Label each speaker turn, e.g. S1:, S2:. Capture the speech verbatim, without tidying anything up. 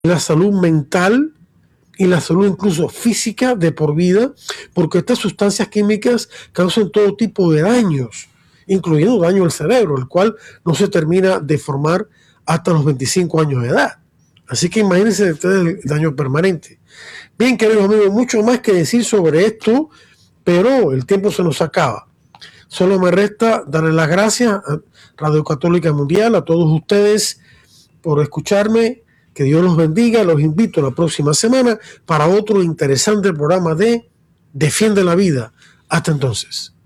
S1: la salud mental y la salud incluso física de por vida, porque estas sustancias químicas causan todo tipo de daños, incluyendo daño al cerebro, el cual no se termina de formar hasta los veinticinco años de edad. Así que imagínense ustedes el daño permanente. Bien, queridos amigos, mucho más que decir sobre esto, pero el tiempo se nos acaba. Solo me resta darle las gracias a Radio Católica Mundial, a todos ustedes por escucharme. Que Dios los bendiga. Los invito la próxima semana para otro interesante programa de Defiende la Vida. Hasta entonces.